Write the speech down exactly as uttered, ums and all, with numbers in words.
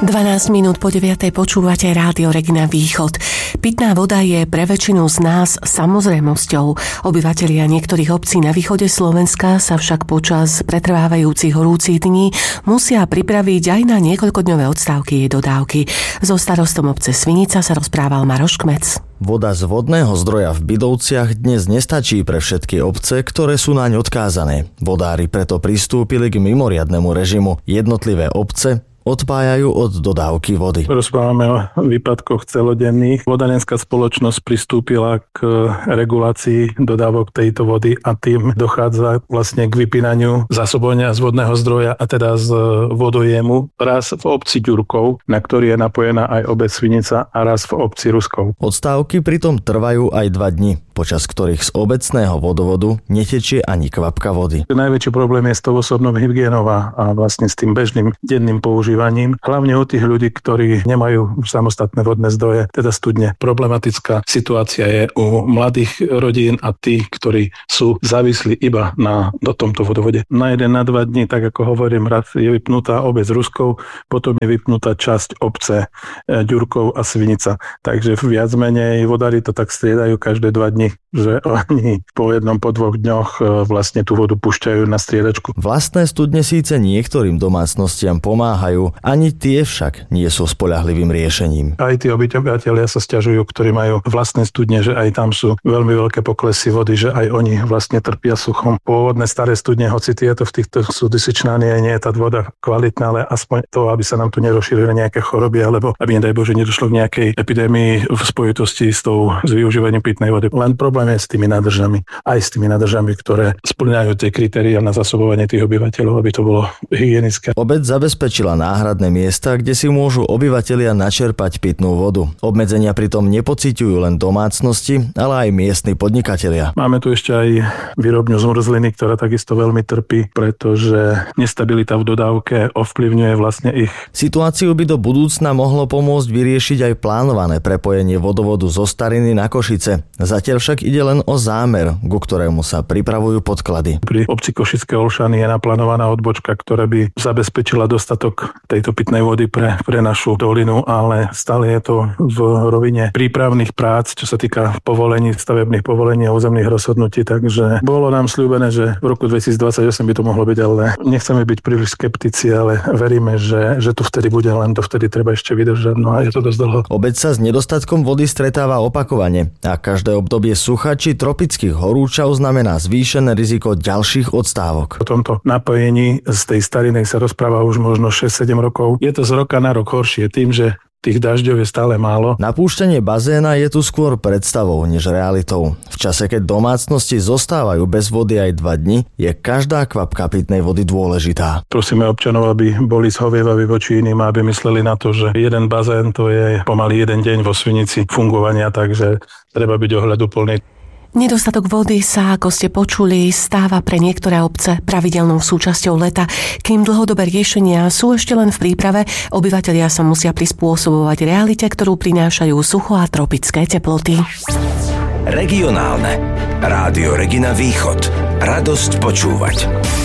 dvanásť minút po deviatej počúvate Rádio Regina Východ. Pitná voda je pre väčšinu z nás samozrejmosťou. Obyvatelia niektorých obcí na východe Slovenska sa však počas pretrvávajúcich horúcich dní musia pripraviť aj na niekoľkodňové odstávky jej dodávky. So starostom obce Svinica sa rozprával Maroš Kmec. Voda z vodného zdroja v Bydovciach dnes nestačí pre všetky obce, ktoré sú naň odkázané. Vodári preto pristúpili k mimoriadnemu režimu. Jednotlivé obce odpájajú od dodávky vody. Rozprávame o výpadkoch celodenných. Vodárenská spoločnosť pristúpila k regulácii dodávok tejto vody a tým dochádza vlastne k vypínaniu zásobovania z vodného zdroja a teda z vodojemu raz v obci Ďurkov, na ktorý je napojená aj obec Svinica, a raz v obci Ruskov. Odstávky pritom trvajú aj dva dni, počas ktorých z obecného vodovodu netečie ani kvapka vody. Najväčší problém je s tou osobnou hygienou a vlastne s tým bežným denným používaním. Hlavne u tých ľudí, ktorí nemajú samostatné vodné zdroje, teda studne. Problematická situácia je u mladých rodín a tých, ktorí sú závislí iba na do tomto vodovode. Na jeden, na dva dní, tak ako hovorím, raz je vypnutá obec Ruskov, potom je vypnutá časť obce Ďurkov a Svinica. Takže viac menej vodári to tak striedajú každé dva dni, že oni po jednom, po dvoch dňoch vlastne tú vodu púšťajú na striedačku. Vlastné studne síce niektorým domácnostiam pomáhajú, ani tie však nie sú spoľahlivým riešením. Aj tí obyvatelia sa sťažujú, ktorí majú vlastné studne, že aj tam sú veľmi veľké poklesy vody, že aj oni vlastne trpia suchom. Pôvodné staré studne, hoci tieto v týchto sú disečnány, aj nie je tá voda kvalitná, ale aspoň to, aby sa nám tu nerozšírili nejaké choroby, alebo aby, nedaj Bože, nedošlo k nejakej epidémii v spojitosti s tou s využívaním pitnej vody. Len problém je s tými nádržami, aj s tými nádržami, ktoré spĺňajú tie kritériá na zásobovanie tých obyvateľov, aby to bolo hygienické. Obec zabezpečila náhradné miesta, kde si môžu obyvatelia načerpať pitnú vodu. Obmedzenia pritom nepociťujú len domácnosti, ale aj miestni podnikatelia. Máme tu ešte aj výrobňu zmrzliny, ktorá takisto veľmi trpí, pretože nestabilita v dodávke ovplyvňuje vlastne ich. Situáciu by do budúcna mohlo pomôcť vyriešiť aj plánované prepojenie vodovodu zo Stariny na Košice. Zatiaľ však ide len o zámer, ku ktorému sa pripravujú podklady. Pri obci Košické Olšany je naplánovaná odbočka, ktorá by zabezpečila dostatok tejto pitnej vody pre, pre našu dolinu, ale stále je to v rovine prípravných prác, čo sa týka povolení, stavebných povolení a územných rozhodnutí, takže bolo nám sľúbené, že v roku dvetisícdvadsaťosem by to mohlo byť, ale nechceme byť príliš skeptici, ale veríme, že, že to vtedy bude, len to vtedy treba ešte vydržať, no a je to dosť dlho. Obec sa s nedostatkom vody stretáva opakovane a každé obdobie sucha či tropických horúčav znamená zvýšené riziko ďalších odstávok. O tomto napojení z tej Stariny sa rozpráva už možno šesť sedem rokov. Je to z roka na rok horšie tým, že tých dažďov je stále málo. Napúšťanie bazéna je tu skôr predstavou než realitou. V čase, keď domácnosti zostávajú bez vody aj dva dni, je každá kvapka pitnej vody dôležitá. Prosíme občanov, aby boli zhovievaví voči iným, aby mysleli na to, že jeden bazén to je pomaly jeden deň vo Svinici fungovania, takže treba byť ohľaduplný. Nedostatok vody sa, ako ste počuli, stáva pre niektoré obce pravidelnou súčasťou leta. Kým dlhodobé riešenia sú ešte len v príprave, obyvatelia sa musia prispôsobovať realite, ktorú prinášajú sucho a tropické teploty. Regionálne. Rádio Regina Východ. Radosť počúvať.